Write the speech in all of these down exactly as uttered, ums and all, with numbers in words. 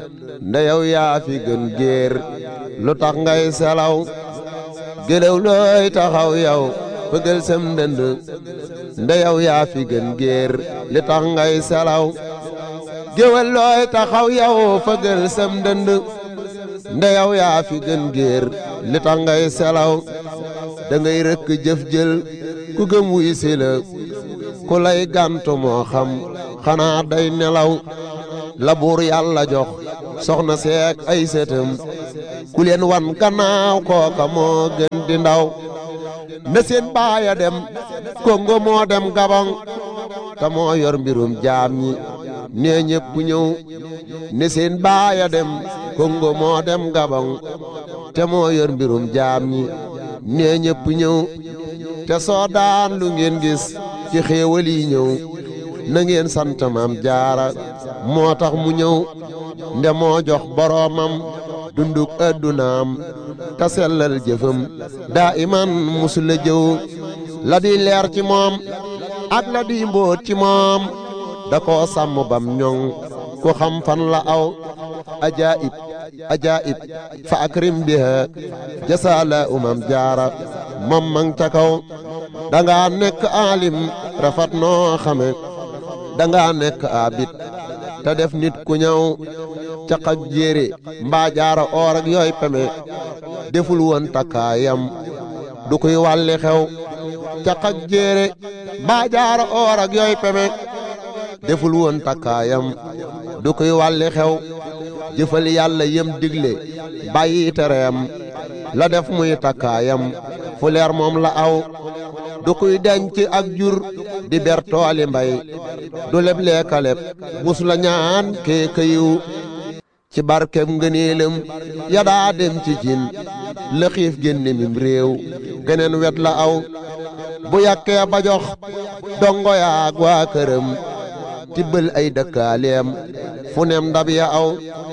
nde yow yaa fi gën géer lu tax ngay selaw gëlëw looy taxaw yow fëgël sam ndënd nde yow yaa fi gën géer li tax ngay selaw géwël looy taxaw yow fëgël sam ndënd nde yow yaa fi gën géer li tax ngay selaw da ngay rëkk jëf jël ku gëm wuy si la ku lay gàntu moo xam xanaa day nelaw la buur yàlla jox soxna seek ay sëtam ku leen wan gannaaw kooka moo gën di ndaw na seen baaya dem Kongo moo dem Gabon te moo yor mbirum jaam ñi nee ñépp ñëw ne seen baaya dem Kongo moo dem Gabon te moo yor mbirum jaam ñi nee ñépp ñëw te soo daan lu ngeen gis ci xéewal yi ñëw na ngeen sant Maam Jaara moo tax mu ñëw nde moo jox boroomam dunduk addunaam te sellal jëfam daa iman musula jëw la di leer ci moom ak la di mbóot ci moom da koo sàmm bam ñoŋ ku xam fan la aw ajaib ajaib fa akrim biha jasala umam jaara moom mang ca kaw danga nekk alim rafat noo xame danga nekk abit te def nit ku ñëw caq ak jéere mbaa jaara oor ak yooy peme deful woon takkaayam du koy wàlli xew caq ak jéere mbaa jaara oor ak yooy peme deful woon takkaayam du koy wàlli xew jëfal yàlla yem digle bàyyi tereem la def muy takkaayam fu leer moom la aw du kuy denc ak jur di ber tooli mbay du leb leekaleb mus la ñaan kee këyiw ci barkem ngëneelam ya daa dem ci cin la xiif génne mim réew geneen wet la aw bu yàkkee ba jox dongo yaag waa këram tibbal ay dëkkaaleem fu nem ndab ya aw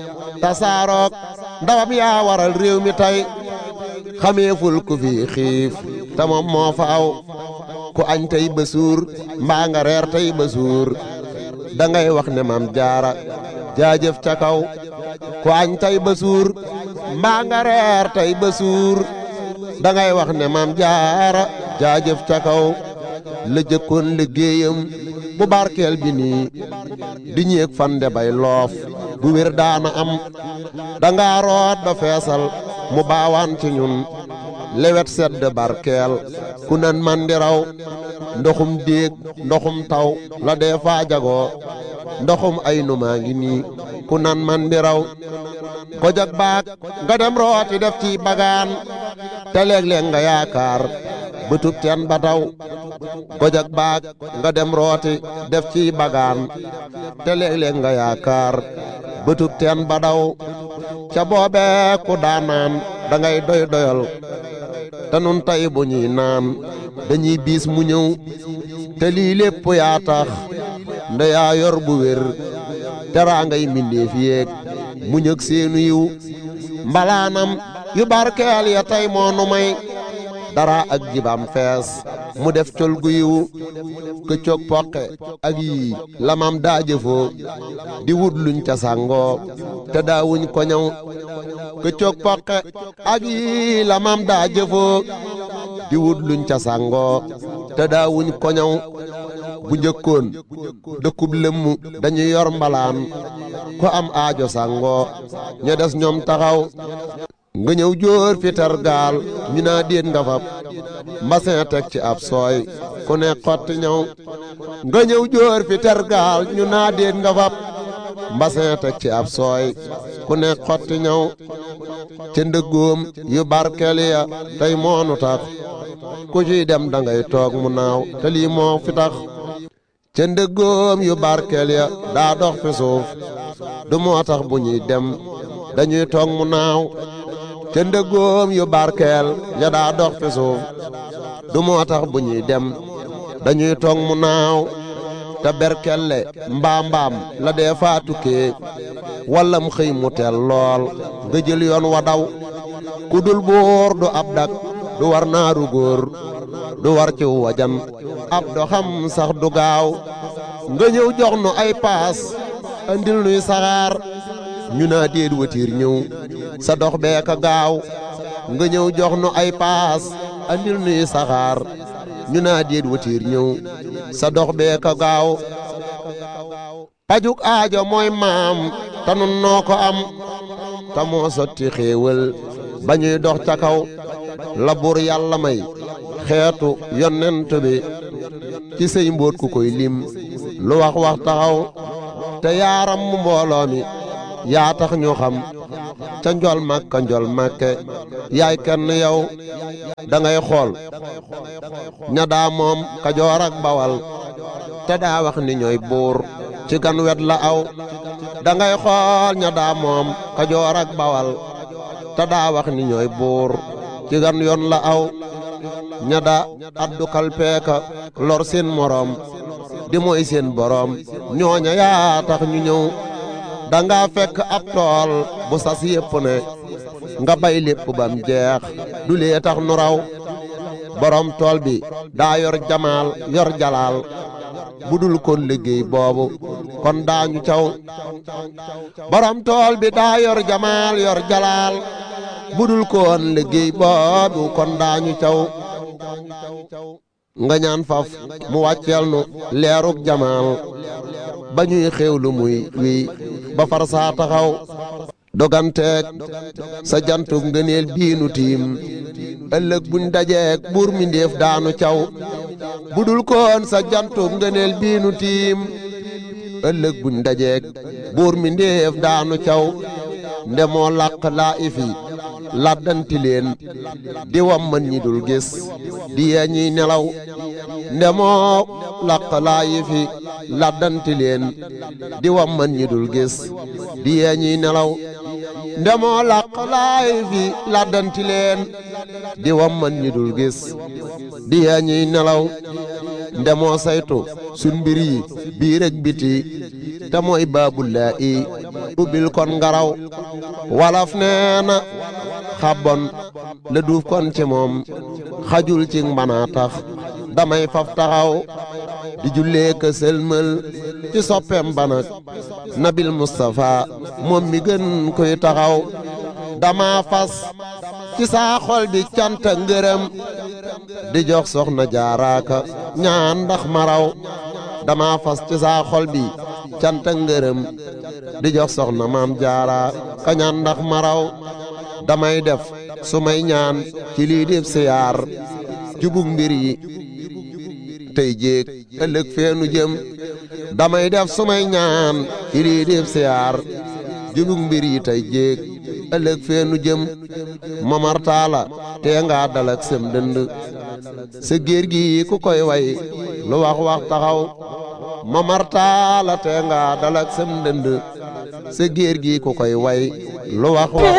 tasaarook ndawam yaa waral réew mi tey xameeful ku fi xiif te moom moo fa aw ku añ tey ba suur mbaa nga reer tey ba suur da ngay wax ne Maam Jaara jaajëf ca kaw ku añ tey ba suur mbaa nga reer tey ba suur da ngay wax ne Maam Jaara jaajëf ca kaw la jëkkoon liggéeyam bu barkeel bi nii di ñeek fande bay loof bu wér daana am danga root ba feesal mu baawaan ci ñun lewet sedd barkeel ku nan man di raw ndoxum déeg ndoxum taw la dee faa jagoo ndoxum ay numaa ngi nii ku nan man di raw ko jag baak nga dem rooti def ci bagaan te léeg-léeg nga yaakaar bëtub teen ba taw ko jag baak nga dem rooti def ci bagaan te léeg-léeg nga yaakaar bëtub teen ba daw ca boobee ku daanaan da ngay doy doyal te nun tey bu ñuy naan dañuy biis mu ñëw te lii lépp yaa tax nda yaa yor bu wér teraa ngay mbindeef yéeg mu ñëg seenu yiw mbalaanam yu barkeel ya tey moo nu may dara ak jibam fees mu def col gu yiw këccoog poqe ak yii lamam daa jëfoo di wut luñ ca sàngoo te daawuñ ko ñëw këccoog poqe ak yii lamam daa jëfoo di wut luñ ca sàngoo te daawuñ ko ñëw bu njëkkoon dëkkub lëmm dañuy yor mbalaan ko am aajo sàngoo ña des ñoom taxaw nga ñëw jóor fi tar gaal ñu naa déet nga fab mbasin teg ci ab sooy ku ne xotti ñëw nga ñëw jóor fi tar gaal ñu naa déet nga fab mbasin teg ci ab sooy ku ne xotti ñëw ca ndëggoom yu barkeel ya tey moonu tax ku ciy dem da ngay toog mu naaw te lii moo fi tax ca ndëggoom yu barkeel ya daa dox fi suuf du moo tax bu ñuy dem dañuy toog mu naaw ca ndëggoom yu barkeel ya daa dox fi suuf du moo tax bu ñuy dem dañuy toog mu naaw te berkelle mbaam mbaam la dee faa tukkee walla mu xëy mu teel lool nga jël yoon wa daw ku dul buur du ab dak du war naaru góor du war ci wajan ab doxam sax du gaaw nga ñëw jox nu ay paas andil nuy saxaar ñu naa déet watiir ñëw sa dox bee ka gaaw nga ñëw jox nu ay paas andil nuy saxaar ñu naa déet watiir ñëw sa dox bee ka gaaw pajuk aajo mooy maam te nun noo ko am te moo sotti xéewal ba ñuy dox ca kaw la buur yàlla may xeetu yonent bi ci sey mbóot ku koy lim lu wax wax taxaw te yaaram mu mbooloo mi yaa tax ñu xam ca njol makka njol makke yaay kenn yow da ngay xool ña daa moom Kajoor ak Bawal te daa wax ni ñooy buur ci gan wet la aw da ngay xool ña daa moom Kajoor ak Bawal te daa wax ni ñooy buur ci gan yoon la aw ña daa addu kalpeeka lor seen moroom di mooy seen boroom ñooña yaa tax ñu ñëw danga fekk ab tool bu sas yépp ne nga bay lépp bam jeex du lee tax nu raw borom tool bi daa yor jamaal yor jalaal budul kon liggéey boobu kon daañu caw borom tool bi daa yor jamaal yor jalaal budul kon liggéey boobu kon daañu caw nga ñaan faf mu wàcceel nu leeruk jamaal ba ñuy xéewlu muy wiy ba far saa taxaw doganteeg sa jantug ngëneel biinu tiim ëllëg buñ dajeeg buur mi ndéef daanu caw budul koon sa jantug ngëneel biinu tiim ëllëg buñ dajeeg buur mi ndéef daanu caw ndemoo làq laa ifi laddanti leen di wamman ñi dul gis di yee ñiy nelaw ndemoo làq laa ifi laddanti leen di wamman ñi dul gis di yee ñiy nelaw ndemoo làq laa ifi laddanti leen di wamman ñi dul gis di yee ñiy nelaw ndemoo saytu sun mbir yi biir ak biti te mooy baabullaa i ubbil kon ngaraw walaf nee na xabbon la duuf kon ci moom xajul ci mbanaa tax damay faf taxaw di jullee ka sëlmal ci soppeem banak nabil Mustafa moom mi gën koy taxaw dama fas ci saa xol bi cant ak ngërëm di jox soxna jaaraaka ñaan ndax maraw dama fas ci saa xol bi cant ak ngërëm di jox soxna maam jaara ka ñaan ndax maraw damay def su may ñaan ci lii def siyaar jubug mbir yi tey jéeg ëllëg feenu jëm damay def su may ñaan ci lii def siyaar jubug mbir yi tey jéeg ëllëg feenu jëm mamartaala tee nga dalak sem dënd sa géer gi ku koy way lu wax wax taxaw mamartaala tee nga dalak sem dënd sa géer gi ku koy way lu wax wax